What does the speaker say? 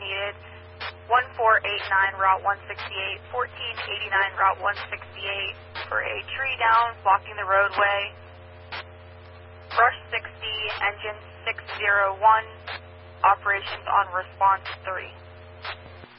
needed. 1489 Route 168, 1489 Route 168 for a tree down blocking the roadway. Brush 60, engine 601, operations on response 3.